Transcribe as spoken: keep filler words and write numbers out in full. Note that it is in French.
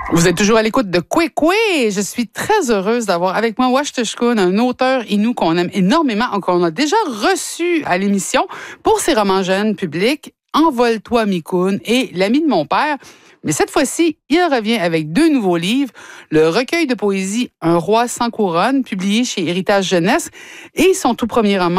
Vous êtes toujours à l'écoute de Kwekwe. Je suis très heureuse d'avoir avec moi Ouachtoshkun, un auteur inou qu'on aime énormément, qu'on a déjà reçu à l'émission pour ses romans jeunes publics, Envole-toi Mikoun et L'ami de mon père. Mais cette fois-ci, il revient avec deux nouveaux livres, le recueil de poésie Un roi sans couronne, publié chez Héritage Jeunesse, et son tout premier roman,